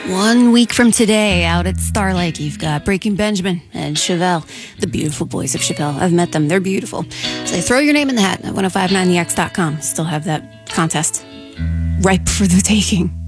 1 week from today, out at Star Lake, you've got Breaking Benjamin and Chevelle, the beautiful boys of Chappelle. I've met them. They're beautiful. So throw your name in the hat at 1059thex.com. Still have that contest ripe for the taking.